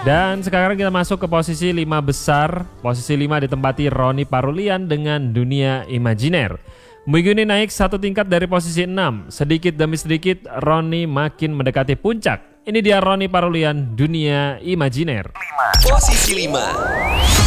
Dan sekarang kita masuk ke posisi 5 besar. Posisi 5 ditempati Ronnie Parulian dengan Dunia Imajiner. Minggu ini naik 1 tingkat dari posisi 6. Sedikit demi sedikit Ronnie makin mendekati puncak. Ini dia Ronnie Parulian, Dunia Imajiner. Posisi 5.